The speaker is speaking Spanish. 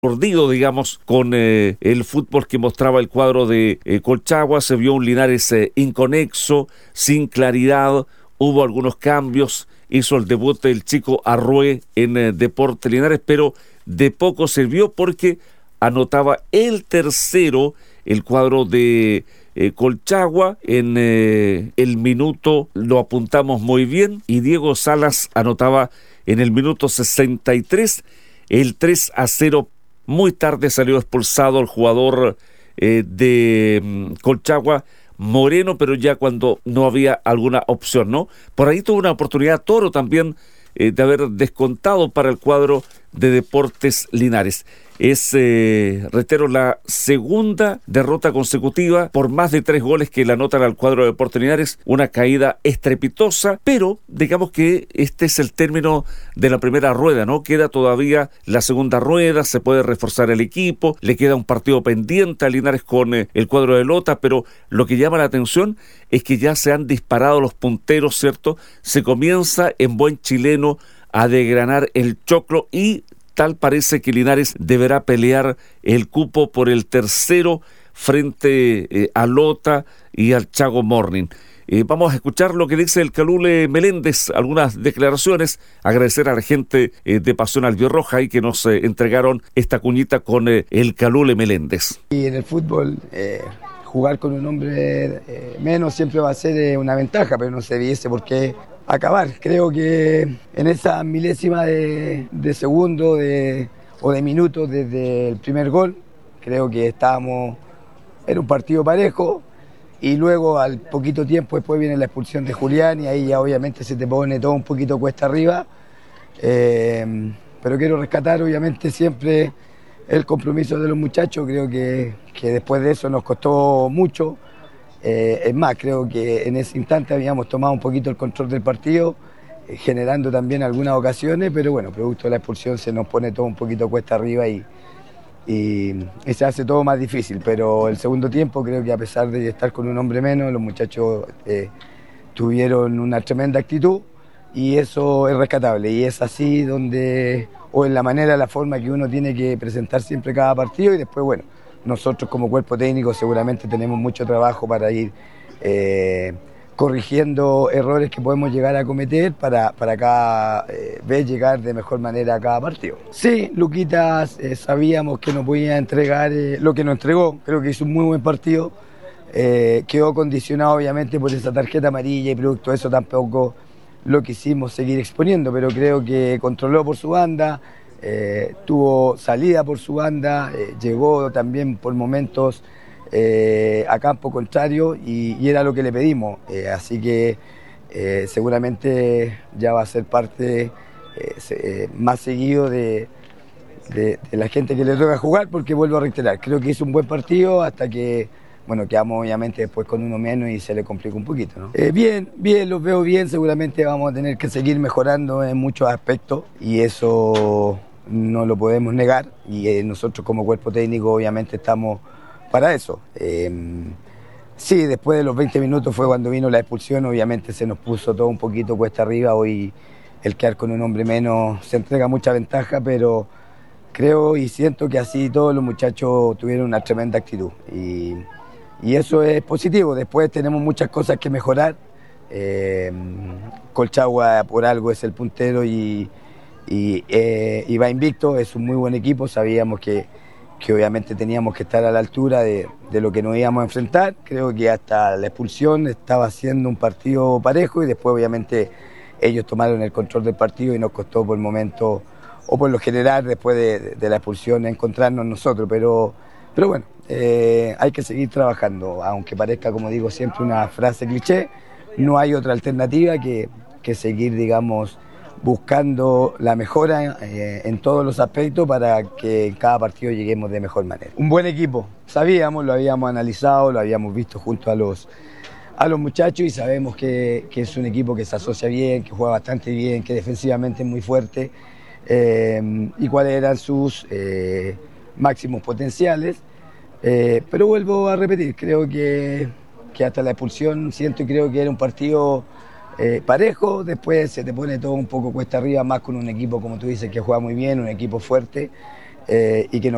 mordido, digamos, con el fútbol que mostraba el cuadro de Colchagua. Se vio un Linares inconexo, sin claridad. Hubo algunos cambios. Hizo el debut el chico Arrué en Deportes Linares, pero de poco sirvió porque anotaba el tercero el cuadro de Colchagua. En el minuto lo apuntamos muy bien y Diego Salas anotaba en el minuto 63 el 3-0. Muy tarde salió expulsado el jugador de Colchagua, Moreno, pero ya cuando no había alguna opción, ¿no? Por ahí tuvo una oportunidad Toro también de haber descontado para el cuadro de Deportes Linares. Es, reitero, la segunda derrota consecutiva por más de 3 goles que le anotan al cuadro de Deportes Linares. Una caída estrepitosa, pero digamos que este es el término de la primera rueda, ¿no? Queda todavía la segunda rueda, se puede reforzar el equipo, le queda un partido pendiente a Linares con el cuadro de Lota, pero lo que llama la atención es que ya se han disparado los punteros, ¿cierto? Se comienza en buen chileno a desgranar el choclo y tal parece que Linares deberá pelear el cupo por el tercero frente a Lota y al Chago Morning. Vamos a escuchar lo que dice el Calule Meléndez, algunas declaraciones, agradecer a la gente de Pasión Albirroja y que nos entregaron esta cuñita con el Calule Meléndez. Y en el fútbol jugar con un hombre menos siempre va a ser una ventaja, pero no se viese por qué acabar. Creo que en esa milésima de segundo o de minutos desde el primer gol, creo que estábamos en un partido parejo y luego al poquito tiempo después viene la expulsión de Julián y ahí ya obviamente se te pone todo un poquito cuesta arriba. Pero quiero rescatar obviamente siempre el compromiso de los muchachos. Creo que después de eso nos costó mucho. Es más, creo que en ese instante habíamos tomado un poquito el control del partido, generando también algunas ocasiones, pero bueno, producto de la expulsión se nos pone todo un poquito cuesta arriba y se hace todo más difícil. Pero el segundo tiempo creo que a pesar de estar con un hombre menos, los muchachos tuvieron una tremenda actitud y eso es rescatable. Y es así donde, o en la manera, la forma que uno tiene que presentar siempre cada partido y después, bueno, nosotros como cuerpo técnico seguramente tenemos mucho trabajo para ir corrigiendo errores que podemos llegar a cometer para cada vez llegar de mejor manera a cada partido. Sí, Luquitas sabíamos que nos podía entregar lo que nos entregó, creo que hizo un muy buen partido, quedó condicionado obviamente por esa tarjeta amarilla y producto de eso tampoco lo quisimos seguir exponiendo, pero creo que controló por su banda. Tuvo salida por su banda, llegó también por momentos a campo contrario y era lo que le pedimos, así que seguramente ya va a ser parte más seguido de la gente que le toca jugar, porque vuelvo a reiterar, creo que hizo un buen partido hasta que bueno, quedamos obviamente después con uno menos y se le complica un poquito, ¿no? Bien, los veo bien, seguramente vamos a tener que seguir mejorando en muchos aspectos y eso no lo podemos negar y nosotros como cuerpo técnico obviamente estamos para eso. Sí, después de los 20 minutos fue cuando vino la expulsión, obviamente se nos puso todo un poquito cuesta arriba. Hoy el quedar con un hombre menos se entrega mucha ventaja, pero creo y siento que así todos los muchachos tuvieron una tremenda actitud y eso es positivo. Después tenemos muchas cosas que mejorar. Colchagua por algo es el puntero y va invicto, es un muy buen equipo. Sabíamos que obviamente teníamos que estar a la altura de lo que nos íbamos a enfrentar. Creo que hasta la expulsión estaba haciendo un partido parejo y después obviamente ellos tomaron el control del partido y nos costó por el momento o por lo general después de la expulsión encontrarnos nosotros, pero bueno, hay que seguir trabajando, aunque parezca, como digo siempre, una frase cliché. No hay otra alternativa que seguir, digamos, buscando la mejora en todos los aspectos para que en cada partido lleguemos de mejor manera. Un buen equipo, sabíamos, lo habíamos analizado, lo habíamos visto junto a los muchachos y sabemos que es un equipo que se asocia bien, que juega bastante bien, que defensivamente es muy fuerte y cuáles eran sus máximos potenciales. Pero vuelvo a repetir, creo que hasta la expulsión siento y creo que era un partido parejo. Después se te pone todo un poco cuesta arriba, más con un equipo, como tú dices, que juega muy bien, un equipo fuerte y que nos